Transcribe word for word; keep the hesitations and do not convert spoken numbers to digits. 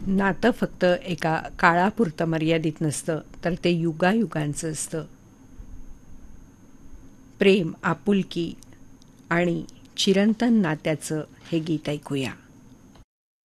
नातं फक्त एका काळापुरतं मर्यादित नसतं, तर ते युगायुगांचं असतं. प्रेम, आपुलकी आणि चिरंतन नात्याचं हे गीत ऐकूया.